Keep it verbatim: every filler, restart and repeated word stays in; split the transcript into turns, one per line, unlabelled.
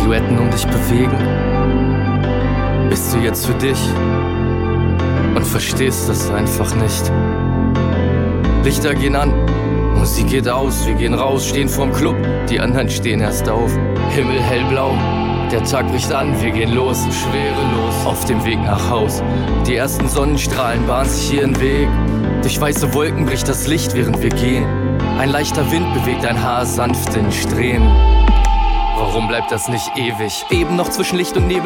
Silhouetten um dich bewegen. Bist du jetzt für dich und verstehst das einfach nicht. Lichter gehen an, Musik geht aus, wir gehen raus, stehen vorm Club, die anderen stehen erst auf. Himmel hellblau, der Tag bricht an, wir gehen los, schwerelos, auf dem Weg nach Haus. Die ersten Sonnenstrahlen bahnen sich ihren Weg. Durch weiße Wolken bricht das Licht, während wir gehen. Ein leichter Wind bewegt dein Haar sanft in Strähnen. Warum bleibt das nicht ewig? Eben noch zwischen Licht und Nebel